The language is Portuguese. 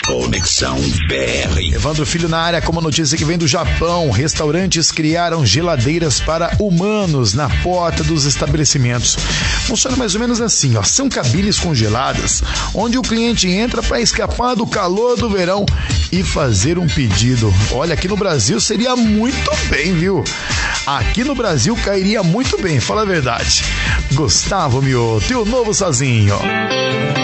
Conexão BR. Evandro Filho na área com uma notícia que vem do Japão. Restaurantes criaram geladeiras para humanos na porta dos estabelecimentos. Funciona mais ou menos assim, ó. São cabines congeladas, onde o cliente entra para escapar do calor do verão e fazer um pedido. Olha, aqui no Brasil seria muito bem, viu? Aqui no Brasil cairia muito bem, fala a verdade. Gustavo Mioto, o novo sozinho.